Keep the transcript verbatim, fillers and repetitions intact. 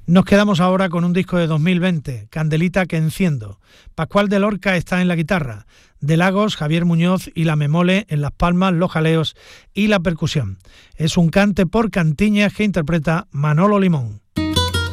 Nos quedamos ahora con un disco de dos mil veinte, Candelita que enciendo. Pascual de Lorca está en la guitarra, de Lagos, Javier Muñoz y la memole en las palmas, los jaleos y la percusión. Es un cante por cantiñas que interpreta Manolo Limón.